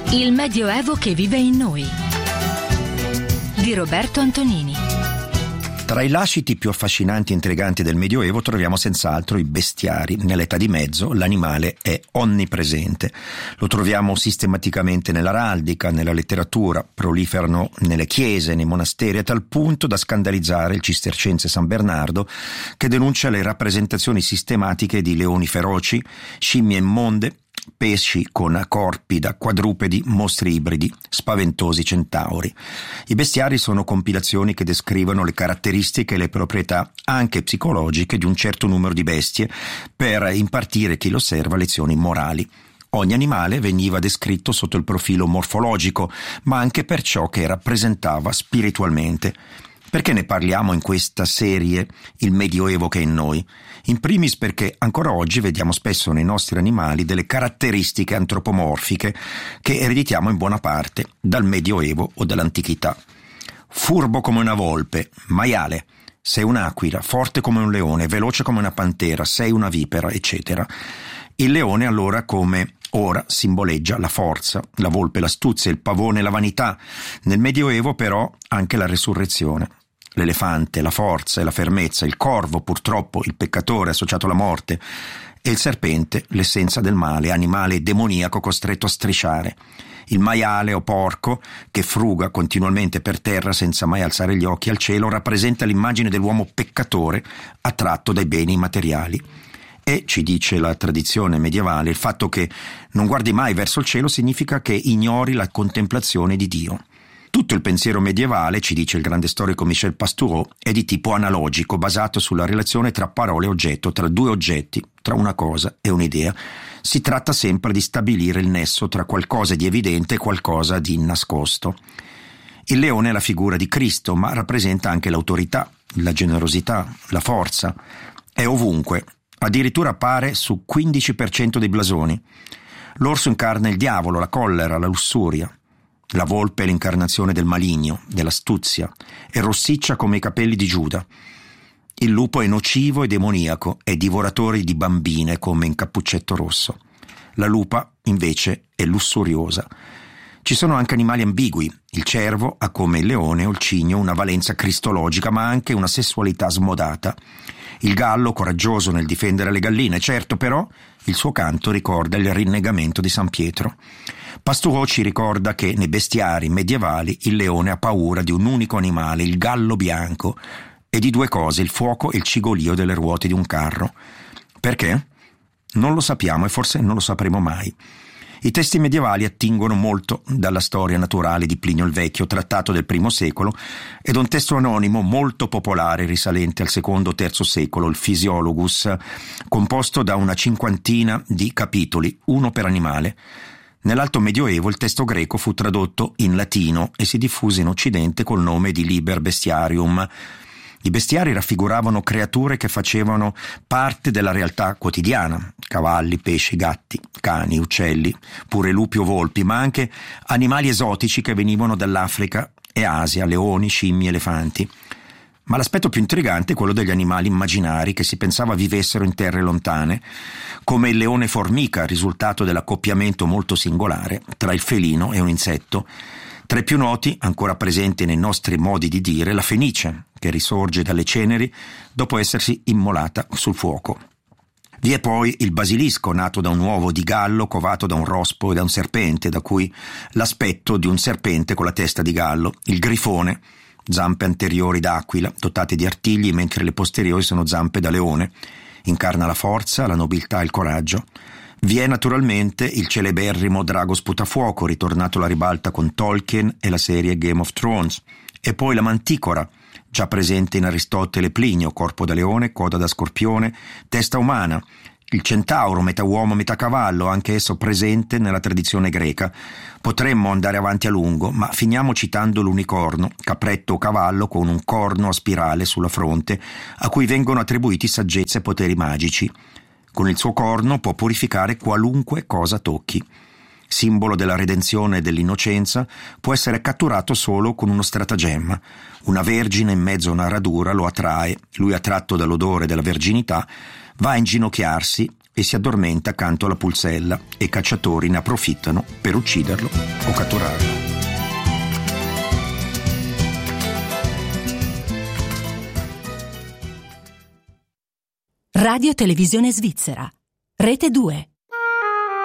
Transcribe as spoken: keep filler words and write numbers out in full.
Il Medioevo che vive in noi di Roberto Antonini. Tra i lasciti più affascinanti e intriganti del Medioevo troviamo senz'altro i bestiari. Nell'età di mezzo l'animale è onnipresente. Lo troviamo sistematicamente nell'araldica, nella letteratura, proliferano nelle chiese, nei monasteri, a tal punto da scandalizzare il cistercense San Bernardo, che denuncia le rappresentazioni sistematiche di leoni feroci, scimmie immonde, pesci con corpi da quadrupedi, mostri ibridi, spaventosi centauri. I bestiari sono compilazioni che descrivono le caratteristiche e le proprietà anche psicologiche di un certo numero di bestie per impartire chi lo osserva lezioni morali. Ogni animale veniva descritto sotto il profilo morfologico, ma anche per ciò che rappresentava spiritualmente. Perché ne parliamo in questa serie Il Medioevo che è in noi? In primis perché ancora oggi vediamo spesso nei nostri animali delle caratteristiche antropomorfiche che ereditiamo in buona parte dal Medioevo o dall'antichità. Furbo come una volpe, maiale, sei un'aquila, forte come un leone, veloce come una pantera, sei una vipera, eccetera. Il leone allora come ora simboleggia la forza, la volpe l'astuzia, il pavone la vanità. Nel Medioevo però anche la resurrezione. L'elefante, la forza e la fermezza, il corvo, purtroppo, il peccatore associato alla morte, e il serpente, l'essenza del male, animale demoniaco costretto a strisciare. Il maiale o porco, che fruga continuamente per terra senza mai alzare gli occhi al cielo, rappresenta l'immagine dell'uomo peccatore attratto dai beni materiali. E, ci dice la tradizione medievale, il fatto che non guardi mai verso il cielo significa che ignori la contemplazione di Dio. Tutto il pensiero medievale, ci dice il grande storico Michel Pastoureau, è di tipo analogico, basato sulla relazione tra parole e oggetto, tra due oggetti, tra una cosa e un'idea. Si tratta sempre di stabilire il nesso tra qualcosa di evidente e qualcosa di nascosto. Il leone è la figura di Cristo, ma rappresenta anche l'autorità, la generosità, la forza. È ovunque, addirittura appare su quindici per cento dei blasoni. L'orso incarna il diavolo, la collera, la lussuria. La volpe è l'incarnazione del maligno, dell'astuzia, e rossiccia come i capelli di Giuda. Il lupo è nocivo e demoniaco, è divoratore di bambine come in Cappuccetto Rosso. La lupa, invece, è lussuriosa. Ci sono anche animali ambigui. Il cervo ha come il leone o il cigno una valenza cristologica, ma anche una sessualità smodata. Il gallo coraggioso nel difendere le galline, certo, però il suo canto ricorda il rinnegamento di San Pietro. Pastoureau ci ricorda che nei bestiari medievali il leone ha paura di un unico animale, il gallo bianco, e di due cose, il fuoco e il cigolio delle ruote di un carro. Perché? Non lo sappiamo e forse non lo sapremo mai. I testi medievali attingono molto dalla storia naturale di Plinio il Vecchio, trattato del primo secolo, ed un testo anonimo molto popolare risalente al secondo o terzo secolo, il Physiologus, composto da una cinquantina di capitoli, uno per animale. Nell'Alto Medioevo il testo greco fu tradotto in latino e si diffuse in Occidente col nome di Liber Bestiarium. I bestiari raffiguravano creature che facevano parte della realtà quotidiana, cavalli, pesci, gatti, cani, uccelli, pure lupi o volpi, ma anche animali esotici che venivano dall'Africa e Asia, leoni, scimmie, elefanti. Ma l'aspetto più intrigante è quello degli animali immaginari che si pensava vivessero in terre lontane, come il leone formica, risultato dell'accoppiamento molto singolare tra il felino e un insetto. Tra i più noti, ancora presenti nei nostri modi di dire, la fenice, che risorge dalle ceneri dopo essersi immolata sul fuoco. Vi è poi il basilisco, nato da un uovo di gallo covato da un rospo e da un serpente, da cui l'aspetto di un serpente con la testa di gallo. Il grifone, zampe anteriori d'aquila, dotate di artigli, mentre le posteriori sono zampe da leone. Incarna la forza, la nobiltà e il coraggio. Vi è naturalmente il celeberrimo drago sputafuoco, ritornato alla ribalta con Tolkien e la serie Game of Thrones. E poi la manticora, già presente in Aristotele e Plinio, corpo da leone, coda da scorpione, testa umana. Il centauro, metà uomo, metà cavallo, anche esso presente nella tradizione greca. Potremmo andare avanti a lungo, ma finiamo citando l'unicorno, capretto o cavallo con un corno a spirale sulla fronte, a cui vengono attribuiti saggezza e poteri magici. Con il suo corno può purificare qualunque cosa tocchi. Simbolo della redenzione e dell'innocenza, può essere catturato solo con uno stratagemma. Una vergine in mezzo a una radura lo attrae, lui attratto dall'odore della verginità, va a inginocchiarsi, e si addormenta accanto alla pulsella e i cacciatori ne approfittano per ucciderlo o catturarlo. Radio Televisione Svizzera, Rete due.